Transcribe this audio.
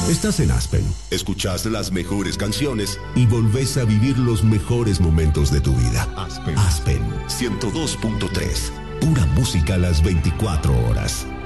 Estás en Aspen. Escuchas las mejores canciones y volvés a vivir los mejores momentos de tu vida. Aspen 102.3. Pura música a las 24 horas.